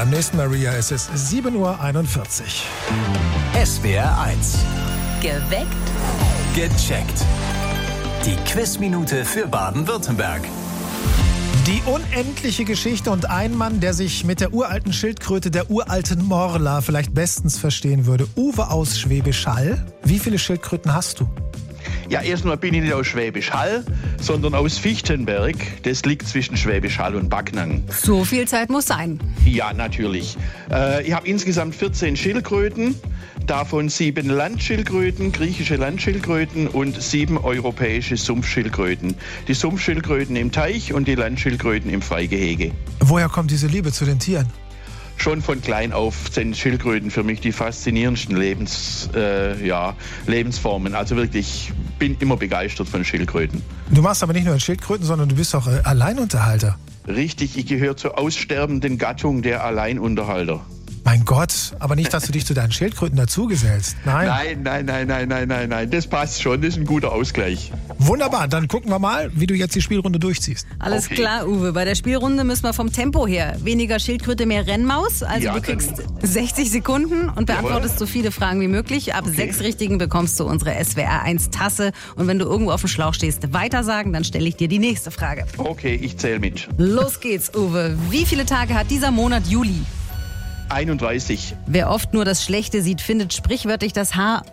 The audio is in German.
Beim nächsten Maria ist es 7:41 Uhr. SWR 1. Geweckt. Gecheckt. Die Quizminute für Baden-Württemberg. Die unendliche Geschichte und ein Mann, der sich mit der uralten Schildkröte der uralten Morla vielleicht bestens verstehen würde. Uwe aus Schwäbisch Hall. Wie viele Schildkröten hast du? Ja, erstmal bin ich nicht aus Schwäbisch Hall, sondern aus Fichtenberg. Das liegt zwischen Schwäbisch Hall und Backnang. So viel Zeit muss sein. Ja, natürlich. Ich habe insgesamt 14 Schildkröten, davon 7 Landschildkröten, griechische Landschildkröten und 7 europäische Sumpfschildkröten. Die Sumpfschildkröten im Teich und die Landschildkröten im Freigehege. Woher kommt diese Liebe zu den Tieren? Schon von klein auf sind Schildkröten für mich die faszinierendsten Lebensformen. Also wirklich, bin immer begeistert von Schildkröten. Du machst aber nicht nur Schildkröten, sondern du bist auch Alleinunterhalter. Richtig, ich gehöre zur aussterbenden Gattung der Alleinunterhalter. Mein Gott, aber nicht, dass du dich zu deinen Schildkröten dazugesellst. Nein. Nein. Das passt schon, das ist ein guter Ausgleich. Wunderbar, dann gucken wir mal, wie du jetzt die Spielrunde durchziehst. Alles Okay. klar, Uwe. Bei der Spielrunde müssen wir vom Tempo her. Weniger Schildkröte, mehr Rennmaus. Also Ja, du kriegst 60 Sekunden und beantwortest so viele Fragen wie möglich. Ab 6 Richtigen bekommst du unsere SWR 1 Tasse. Und wenn du irgendwo auf dem Schlauch stehst, weitersagen, dann stelle ich dir die nächste Frage. Okay, ich zähle mit. Los geht's, Uwe. Wie viele Tage hat dieser Monat Juli? 31. Wer oft nur das Schlechte sieht, findet sprichwörtlich das Haar